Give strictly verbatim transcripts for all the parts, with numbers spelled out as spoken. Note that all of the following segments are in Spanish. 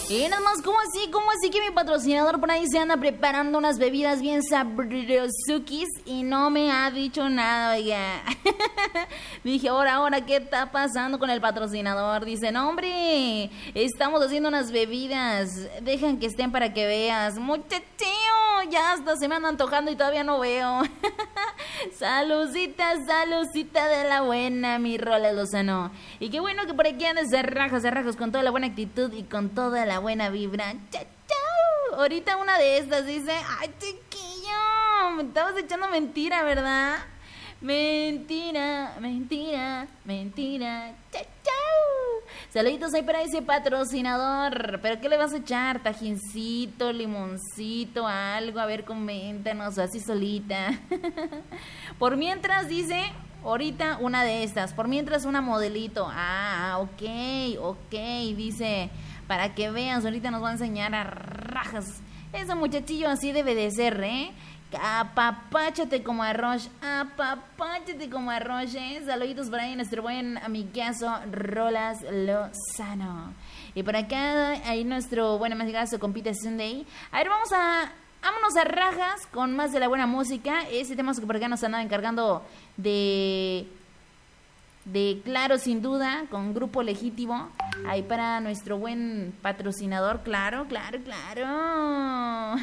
Y nada más, ¿cómo así? ¿Cómo así que mi patrocinador por ahí se anda preparando unas bebidas bien sabrosukis y no me ha dicho nada, oiga? Dije, ahora, ahora, ¿qué está pasando con el patrocinador? Dice, no, hombre, estamos haciendo unas bebidas, dejan que estén para que veas. Muchachillo, ya hasta se me anda antojando y todavía no veo. Saludcita, saludcita de la buena, mi Rola Lozano. Y qué bueno que por aquí andes de rajas, de rajas, con toda la buena actitud y con toda la buena vibra. ¡Chao, chao! Ahorita una de estas dice, ¡ay, chiquillo! Me estabas echando mentira, ¿verdad? Mentira, mentira, mentira. ¡Chao, chao! Saluditos ahí para ese patrocinador. ¿Pero qué le vas a echar? Tajincito, limoncito, algo. A ver, coméntanos así solita. Por mientras dice, ahorita una de estas. Por mientras una modelito. Ah, ok, ok. Dice, para que vean, ahorita nos va a enseñar a rajas. Ese muchachillo así debe de ser, ¿eh? Apapáchate como arroz, apapáchate como arroz, ¿eh? Saluditos por ahí, nuestro buen amigazo Rolas Lozano. Y por acá, ahí nuestro buen amigazo compita Sunday. A ver, vamos a, vámonos a rajas con más de la buena música. Ese tema que por acá nos andaba encargando de, de Claro Sin Duda, con Grupo Legítimo. Ahí para nuestro buen patrocinador, claro, claro, claro.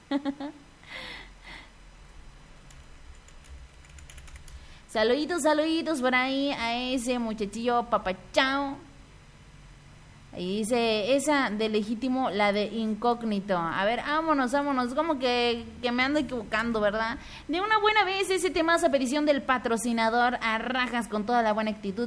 Saluditos, saluditos por ahí a ese muchachillo papachao. Y dice, esa de Legítimo, la de Incógnito. A ver, vámonos, vámonos. Como que, que me ando equivocando, ¿verdad? De una buena vez ese tema a petición del patrocinador a rajas con toda la buena actitud